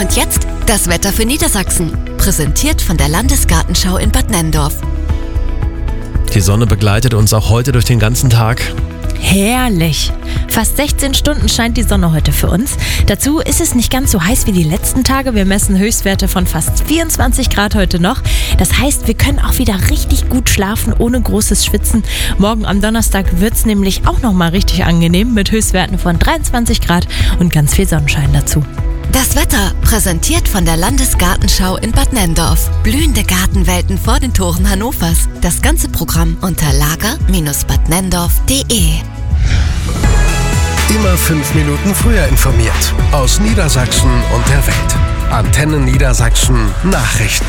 Und jetzt das Wetter für Niedersachsen. Präsentiert von der Landesgartenschau in Bad Nenndorf. Die Sonne begleitet uns auch heute durch den ganzen Tag. Herrlich. Fast 16 Stunden scheint die Sonne heute für uns. Dazu ist es nicht ganz so heiß wie die letzten Tage. Wir messen Höchstwerte von fast 24 Grad heute noch. Das heißt, wir können auch wieder richtig gut schlafen, ohne großes Schwitzen. Morgen am Donnerstag wird es nämlich auch nochmal richtig angenehm mit Höchstwerten von 23 Grad und ganz viel Sonnenschein dazu. Das Wetter präsentiert von der Landesgartenschau in Bad Nenndorf. Blühende Gartenwelten vor den Toren Hannovers. Das ganze Programm unter lager-badnenndorf.de. Immer 5 Minuten früher informiert. Aus Niedersachsen und der Welt. Antenne Niedersachsen Nachrichten.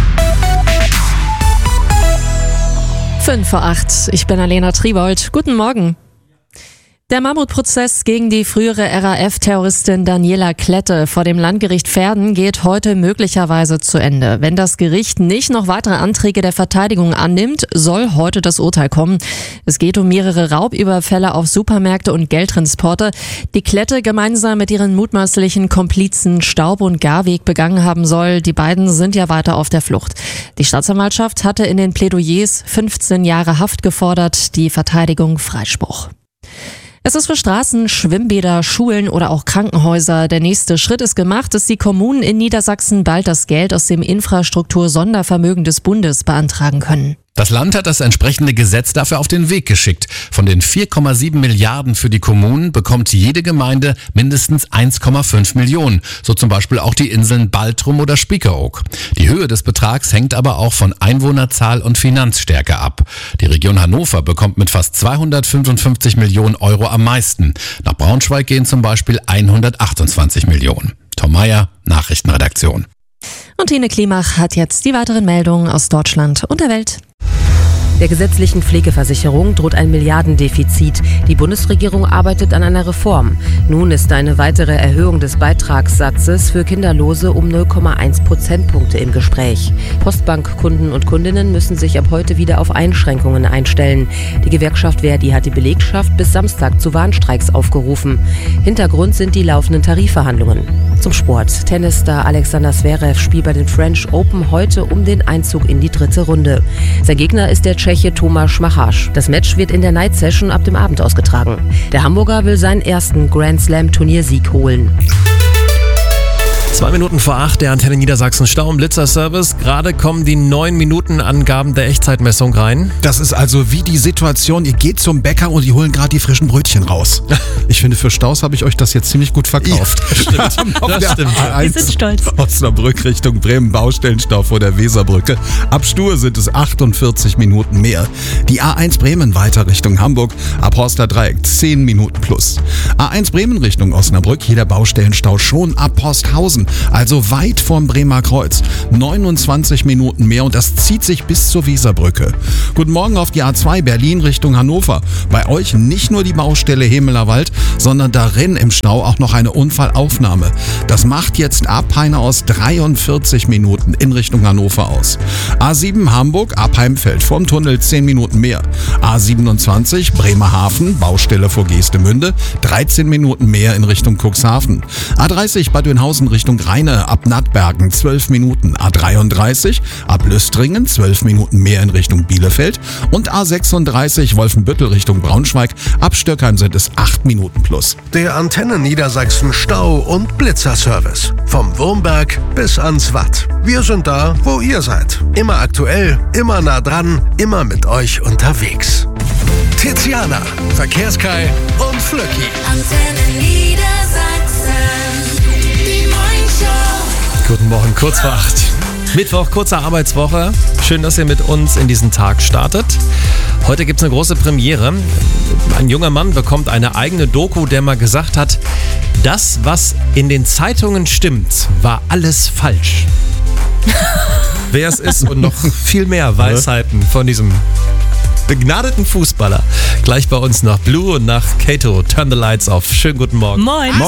7:55. Ich bin Alena Triebold. Guten Morgen. Der Mammutprozess gegen die frühere RAF-Terroristin Daniela Klette vor dem Landgericht Verden geht heute möglicherweise zu Ende. Wenn das Gericht nicht noch weitere Anträge der Verteidigung annimmt, soll heute das Urteil kommen. Es geht um mehrere Raubüberfälle auf Supermärkte und Geldtransporte, die Klette gemeinsam mit ihren mutmaßlichen Komplizen Staub und Garweg begangen haben soll. Die beiden sind ja weiter auf der Flucht. Die Staatsanwaltschaft hatte in den Plädoyers 15 Jahre Haft gefordert, die Verteidigung Freispruch. Es ist für Straßen, Schwimmbäder, Schulen oder auch Krankenhäuser. Der nächste Schritt ist gemacht, dass die Kommunen in Niedersachsen bald das Geld aus dem Infrastruktur-Sondervermögen des Bundes beantragen können. Das Land hat das entsprechende Gesetz dafür auf den Weg geschickt. Von den 4,7 Milliarden für die Kommunen bekommt jede Gemeinde mindestens 1,5 Millionen. So zum Beispiel auch die Inseln Baltrum oder Spiekeroog. Die Höhe des Betrags hängt aber auch von Einwohnerzahl und Finanzstärke ab. Die Region Hannover bekommt mit fast 255 Millionen Euro am meisten. Nach Braunschweig gehen zum Beispiel 128 Millionen. Tom Meyer, Nachrichtenredaktion. Und Tine Klimach hat jetzt die weiteren Meldungen aus Deutschland und der Welt. Der gesetzlichen Pflegeversicherung droht ein Milliardendefizit. Die Bundesregierung arbeitet an einer Reform. Nun ist eine weitere Erhöhung des Beitragssatzes für Kinderlose um 0,1 Prozentpunkte im Gespräch. Postbankkunden und Kundinnen müssen sich ab heute wieder auf Einschränkungen einstellen. Die Gewerkschaft Verdi hat die Belegschaft bis Samstag zu Warnstreiks aufgerufen. Hintergrund sind die laufenden Tarifverhandlungen. Zum Sport. Tennisstar Alexander Zverev spielt bei den French Open heute um den Einzug in die 3. Runde. Sein Gegner ist der Tscheche Tomáš Machač. Das Match wird in der Night Session ab dem Abend ausgetragen. Der Hamburger will seinen ersten Grand Slam Turniersieg holen. 2 Minuten vor 8, der Antenne Niedersachsen Stau- und Blitzerservice. Gerade kommen die 9-Minuten-Angaben der Echtzeitmessung rein. Das ist also wie die Situation, ihr geht zum Bäcker und die holen gerade die frischen Brötchen raus. Ich finde, für Staus habe ich euch das jetzt ziemlich gut verkauft. Ja, stimmt. Das stimmt. Wir sind stolz. Osnabrück Richtung Bremen, Baustellenstau vor der Weserbrücke. Ab Stur sind es 48 Minuten mehr. Die A1 Bremen weiter Richtung Hamburg, ab Horster Dreieck 10 Minuten plus. A1 Bremen Richtung Osnabrück, hier der Baustellenstau schon ab Posthausen. Also weit vorm Bremer Kreuz. 29 Minuten mehr und das zieht sich bis zur Weserbrücke. Guten Morgen auf die A2 Berlin Richtung Hannover. Bei euch nicht nur die Baustelle Hemelerwald, sondern darin im Stau auch noch eine Unfallaufnahme. Das macht jetzt ab Heine aus 43 Minuten in Richtung Hannover aus. A7 Hamburg ab Heimfeld vorm Tunnel 10 Minuten mehr. A27 Bremerhaven, Baustelle vor Geestemünde, 13 Minuten mehr in Richtung Cuxhaven. A30 Bad Oeynhausen Richtung Rheine ab Nattbergen 12 Minuten. A33 ab Lüstringen 12 Minuten mehr in Richtung Bielefeld. Und A36 Wolfenbüttel Richtung Braunschweig ab Stöckheim sind es 8 Minuten plus. Der Antenne Niedersachsen Stau- und Blitzerservice. Vom Wurmberg bis ans Watt. Wir sind da, wo ihr seid. Immer aktuell, immer nah dran, immer mit euch unterwegs. Tiziana, Verkehrskai und Flöcki. Antenne Niedersachsen. Die Morningshow. Guten Morgen, kurz vor 8. Mittwoch, kurze Arbeitswoche. Schön, dass ihr mit uns in diesen Tag startet. Heute gibt es eine große Premiere. Ein junger Mann bekommt eine eigene Doku, der mal gesagt hat, das, was in den Zeitungen stimmt, war alles falsch. Wer es ist und noch viel mehr Weisheiten von diesem begnadeten Fußballer. Gleich bei uns nach Blue und nach Kato. Turn the Lights off. Schönen guten Morgen. Moin.